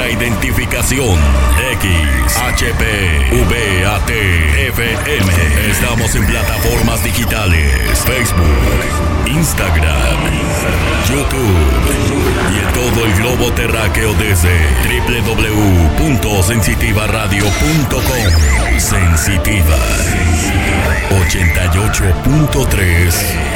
nuestra identificación. XHPVAT FM. Estamos en plataformas digitales: Facebook, Instagram, YouTube y en todo el globo terráqueo desde www.sensitivaradio.com. Sensitiva 88.3